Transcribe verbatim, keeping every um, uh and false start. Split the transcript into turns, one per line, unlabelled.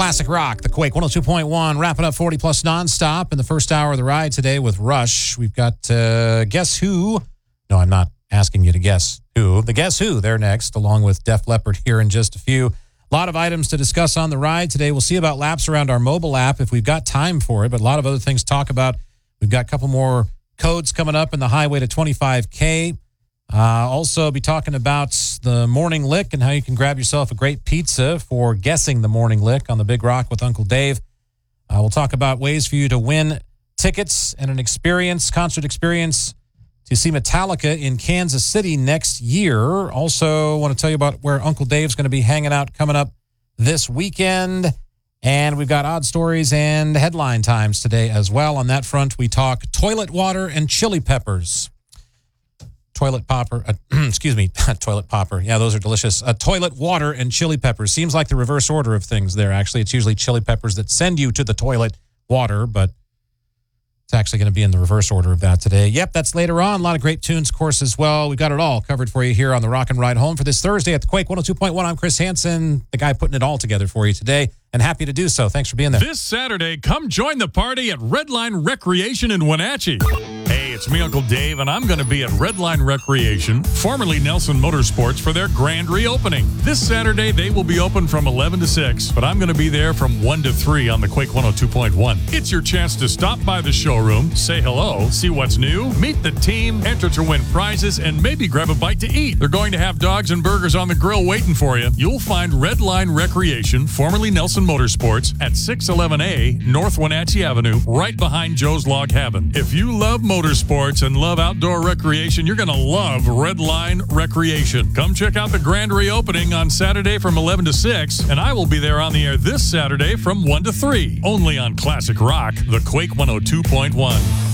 Classic rock, the Quake one oh two point one, wrapping up forty plus nonstop in the first hour of the ride today with Rush. We've got uh, Guess Who? No, I'm not asking you to guess who. The Guess Who, they're next, along with Def Leppard here in just a few. A lot of items to discuss on the ride today. We'll see about laps around our mobile app if we've got time for it, but a lot of other things to talk about. We've got a couple more codes coming up in the highway to twenty-five K. Uh, also be talking about the morning lick and how you can grab yourself a great pizza for guessing the morning lick on the Big Rock with Uncle Dave. Uh, we'll talk about ways for you to win tickets and an experience, concert experience to see Metallica in Kansas City next year. Also want to tell you about where Uncle Dave's going to be hanging out coming up this weekend. And we've got odd stories and headline times today as well. On that front, we talk toilet water and chili peppers. Toilet popper, uh, excuse me, toilet popper. Yeah, those are delicious. Uh, toilet water and chili peppers. Seems like the reverse order of things there, actually. It's usually chili peppers that send you to the toilet water, but it's actually going to be in the reverse order of that today. Yep, that's later on. A lot of great tunes, of course, as well. We've got it all covered for you here on the Rock and Ride Home for this Thursday at the Quake one oh two point one. I'm Chris Hansen, the guy putting it all together for you today, and happy to do so. Thanks for being there.
This Saturday, come join the party at Redline Recreation in Wenatchee. Hey, it's me, Uncle Dave, and I'm going to be at Redline Recreation, formerly Nelson Motorsports, for their grand reopening. This Saturday, they will be open from eleven to six, but I'm going to be there from one to three on the Quake one oh two point one. It's your chance to stop by the showroom, say hello, see what's new, meet the team, enter to win prizes, and maybe grab a bite to eat. They're going to have dogs and burgers on the grill waiting for you. You'll find Redline Recreation, formerly Nelson Motorsports, at six eleven A North Wenatchee Avenue, right behind Joe's Log Cabin. If you love motorsports and love outdoor recreation, you're going to love Redline Recreation. Come check out the grand reopening on Saturday from eleven to six, and I will be there on the air this Saturday from one to three, only on Classic Rock, the Quake one oh two point one.